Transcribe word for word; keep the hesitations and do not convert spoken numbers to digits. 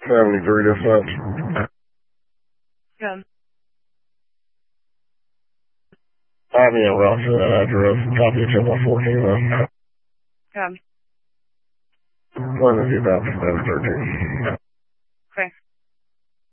seventy-three to such. Yeah. I mean, well, so that address, copy of ten one fourteen, um, Yeah. one of two thousand thirteen. Okay.